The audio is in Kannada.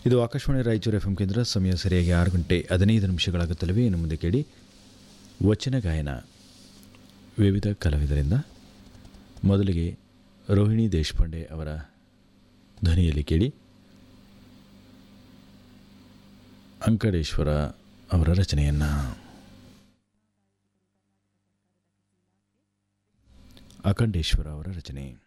ಇದು ಆಕಾಶವಾಣಿ ರಾಯಚೂರು ಎಫ್ ಎಂ ಕೇಂದ್ರ. ಸಮಯ ಸರಿಯಾಗಿ 6 ಗಂಟೆ 15 ನಿಮಿಷಗಳಾಗುತ್ತಲವೆ. ಇನ್ನು ಮುಂದೆ ಕೇಳಿ ವಚನ ಗಾಯನ ವಿವಿಧ ಕಲಾವಿದರಿಂದ. ಮೊದಲಿಗೆ ರೋಹಿಣಿ ದೇಶಪಾಂಡೆ ಅವರ ಧ್ವನಿಯಲ್ಲಿ ಕೇಳಿ ಅಂಕಡೇಶ್ವರ ಅವರ ರಚನೆಯನ್ನು. ಅಖಂಡೇಶ್ವರ ಅವರ ರಚನೆ.